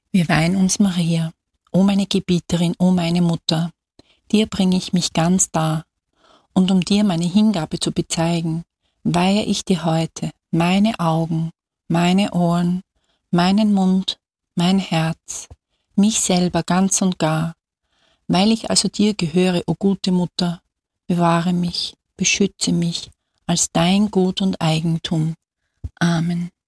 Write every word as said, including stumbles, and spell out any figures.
Wir weihen uns Maria, o meine Gebieterin, o meine Mutter, dir bringe ich mich ganz dar, und um dir meine Hingabe zu bezeigen, weihe ich dir heute meine Augen, meine Ohren, meinen Mund, mein Herz, mich selber ganz und gar. Weil ich also dir gehöre, o gute Mutter, bewahre mich, beschütze mich als dein Gut und Eigentum. Amen.